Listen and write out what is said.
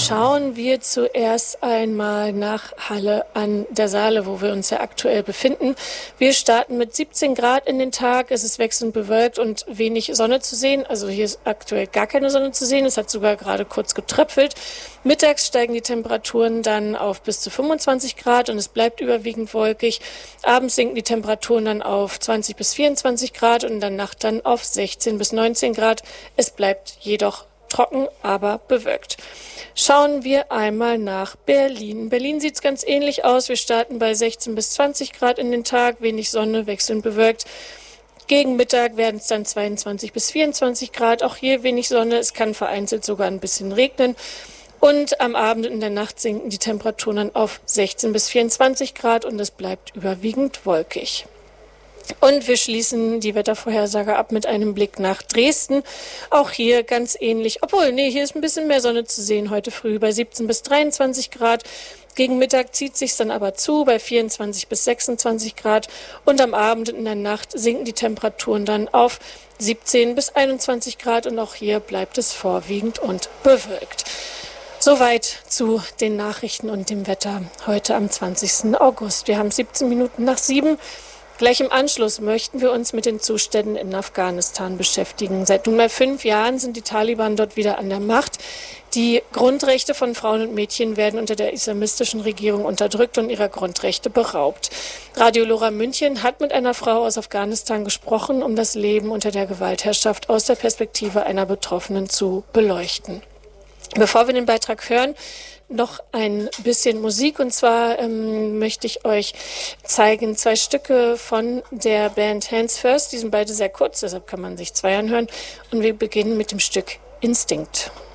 Schauen wir zuerst einmal nach Halle an der Saale, wo wir uns ja aktuell befinden. Wir starten mit 17 Grad in den Tag. Es ist wechselnd bewölkt und wenig Sonne zu sehen. Also hier ist aktuell gar keine Sonne zu sehen. Es hat sogar gerade kurz getröpfelt. Mittags steigen die Temperaturen dann auf bis zu 25 Grad und es bleibt überwiegend wolkig. Abends sinken die Temperaturen dann auf 20 bis 24 Grad und in der Nacht dann auf 16 bis 19 Grad. Es bleibt jedoch trocken, aber bewölkt. Schauen wir einmal nach Berlin. In Berlin sieht es ganz ähnlich aus. Wir starten bei 16 bis 20 Grad in den Tag, wenig Sonne, wechselnd bewölkt. Gegen Mittag werden es dann 22 bis 24 Grad. Auch hier wenig Sonne. Es kann vereinzelt sogar ein bisschen regnen. Und am Abend und in der Nacht sinken die Temperaturen dann auf 16 bis 24 Grad und es bleibt überwiegend wolkig. Und wir schließen die Wettervorhersage ab mit einem Blick nach Dresden. Auch hier ganz ähnlich, hier ist ein bisschen mehr Sonne zu sehen heute früh bei 17 bis 23 Grad. Gegen Mittag zieht sich's dann aber zu bei 24 bis 26 Grad und am Abend und in der Nacht sinken die Temperaturen dann auf 17 bis 21 Grad und auch hier bleibt es vorwiegend und bewölkt. Soweit zu den Nachrichten und dem Wetter heute am 20. August. Wir haben 17 Minuten nach 7. Gleich im Anschluss möchten wir uns mit den Zuständen in Afghanistan beschäftigen. Seit nunmehr 5 Jahren sind die Taliban dort wieder an der Macht. Die Grundrechte von Frauen und Mädchen werden unter der islamistischen Regierung unterdrückt und ihrer Grundrechte beraubt. Radio Lora München hat mit einer Frau aus Afghanistan gesprochen, um das Leben unter der Gewaltherrschaft aus der Perspektive einer Betroffenen zu beleuchten. Bevor wir den Beitrag hören, noch ein bisschen Musik und zwar möchte ich euch zeigen 2 Stücke von der Band Hands First. Die sind beide sehr kurz, deshalb kann man sich 2 anhören und wir beginnen mit dem Stück Instinct.